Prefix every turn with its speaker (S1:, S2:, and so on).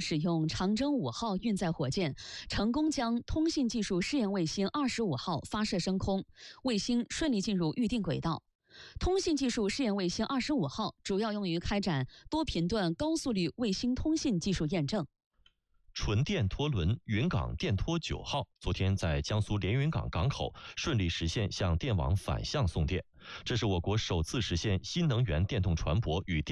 S1: 使用长征5号运载火箭，成功将通信技术试验卫星25号发射升空，卫星顺利进入预定轨道。通信技术试验卫星25号主要用于开展多频段高速率卫星通信技术验证。
S2: 纯电拖轮云港电拖9号昨天在江苏连云港港口顺利实现向电网反向送电，这是我国首次实现新能源电动船舶与电